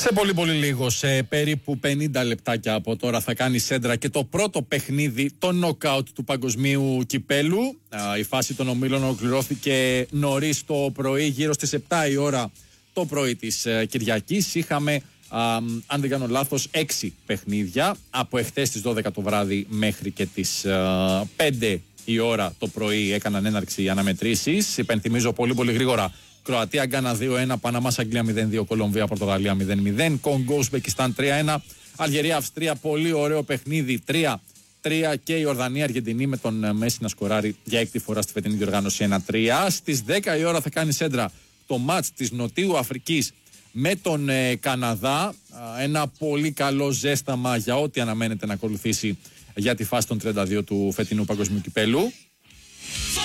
Σε πολύ λίγο, σε περίπου 50 λεπτάκια από τώρα θα κάνει σέντρα και το πρώτο παιχνίδι, το νοκάουτ του παγκοσμίου κυπέλου. Η φάση των ομίλων ολοκληρώθηκε νωρίς το πρωί, γύρω στις 7 η ώρα το πρωί της Κυριακής. Είχαμε, αν δεν κάνω λάθος, 6 παιχνίδια από εχθές τις 12 το βράδυ μέχρι και τις 5 η ώρα το πρωί έκαναν έναρξη οι αναμετρήσεις. Υπενθυμίζω πολύ γρήγορα: Κροατία Γκάνα 2-1, Παναμάς Αγγλία 0-2, Κολομβία Πορτογαλία 0-0, Κονγκό Ουσμπεκιστάν 3-1, Αλγερία Αυστρία, πολύ ωραίο παιχνίδι 3-3 και η Ορδανία Αργεντινή με τον Μέση να σκοράρει για έκτη φορά στη φετινή διοργάνωση 1-3. Στις 10 η ώρα θα κάνει σέντρα το μάτς της Νοτιού Αφρικής με τον Καναδά. Ένα πολύ καλό ζέσταμα για ό,τι αναμένεται να ακολουθήσει για τη φάση των 32 του φετινού παγκοσμίου κυπέλου.